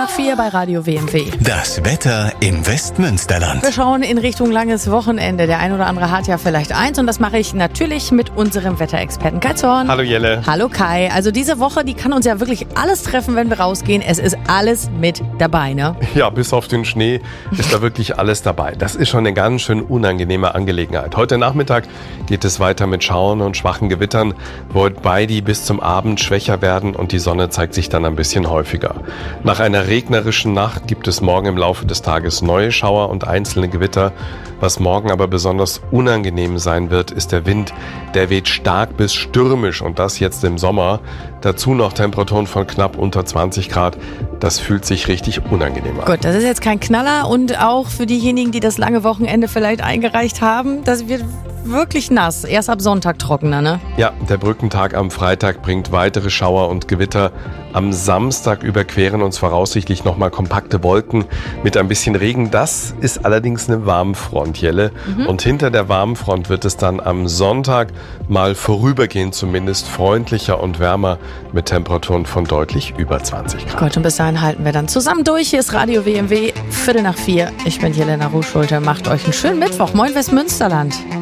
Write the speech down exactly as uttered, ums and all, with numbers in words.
nach vier bei Radio W M W. Das Wetter im Westmünsterland. Wir schauen in Richtung langes Wochenende. Der ein oder andere hat ja vielleicht eins und das mache ich natürlich mit unserem Wetterexperten Kai Zorn. Hallo Jelle. Hallo Kai. Also diese Woche, die kann uns ja wirklich alles treffen, wenn wir rausgehen. Es ist alles mit dabei, ne? Ja, bis auf den Schnee ist da wirklich alles dabei. Das ist schon eine ganz schön unangenehme Angelegenheit. Heute Nachmittag geht es weiter mit Schauern und schwachen Gewittern, wobei die bis zum Abend schwächer werden und die Sonne zeigt sich dann ein bisschen häufiger. Nach einer regnerischen Nacht gibt es morgen im Laufe des Tages neue Schauer und einzelne Gewitter. Was morgen aber besonders unangenehm sein wird, ist der Wind. Der weht stark bis stürmisch und das jetzt im Sommer. Dazu noch Temperaturen von knapp unter zwanzig Grad. Das fühlt sich richtig unangenehm an. Gut, das ist jetzt kein Knaller und auch für diejenigen, die das lange Wochenende vielleicht eingereicht haben, das wird wirklich nass. Erst ab Sonntag trockener, ne? Ja, der Brückentag am Freitag bringt weitere Schauer und Gewitter. Am Samstag überqueren uns voraussichtlich nochmal kompakte Wolken mit ein bisschen Regen. Das ist allerdings eine Warmfront, Jelle. Mhm. Und hinter der Warmfront wird es dann am Sonntag mal vorübergehend zumindest freundlicher und wärmer mit Temperaturen von deutlich über zwanzig Grad. Gut, und bis dahin halten wir dann zusammen durch. Hier ist Radio W M W, Viertel nach vier. Ich bin Jelena Ruhschulte. Macht euch einen schönen Mittwoch. Moin Westmünsterland.